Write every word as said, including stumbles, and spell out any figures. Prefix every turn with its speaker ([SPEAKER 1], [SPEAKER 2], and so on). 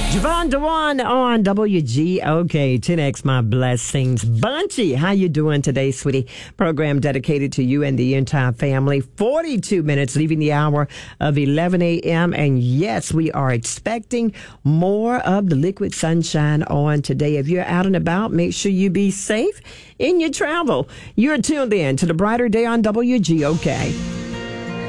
[SPEAKER 1] Javon Dewan on W G O K, ten X My Blessings. Bunchy, how you doing today, sweetie? Program dedicated to you and the entire family. forty-two minutes, leaving the hour of eleven a.m. And yes, we are expecting more of the liquid sunshine on today. If you're out and about, make sure you be safe in your travel. You're tuned in to the Brighter Day on W G O K.